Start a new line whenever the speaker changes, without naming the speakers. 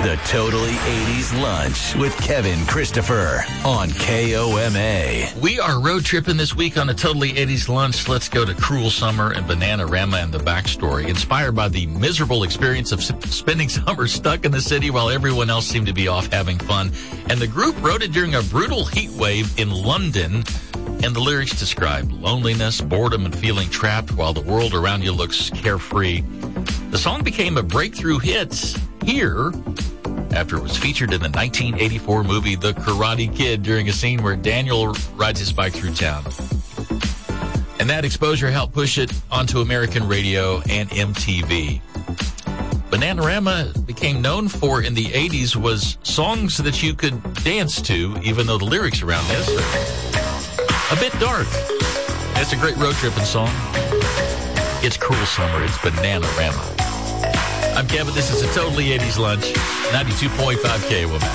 The Totally 80s Lunch with Kevin Christopher on KOMA.
We are road tripping this week on a Totally 80s Lunch. Let's go to Cruel Summer and Bananarama and the backstory. Inspired by the miserable experience of spending summer stuck in the city while everyone else seemed to be off having fun. And the group wrote it during a brutal heat wave in London. And the lyrics describe loneliness, boredom, and feeling trapped while the world around you looks carefree. The song became a breakthrough hit here after it was featured in the 1984 movie The Karate Kid during a scene where Daniel rides his bike through town. And that exposure helped push it onto American radio and MTV. Bananarama became known for in the 80s was songs that you could dance to, even though the lyrics around this are a bit dark. It's a great road tripping song. It's Cruel Summer. It's Bananarama. I'm Kevin. This is a Totally 80s Lunch, 92.5 KOMA.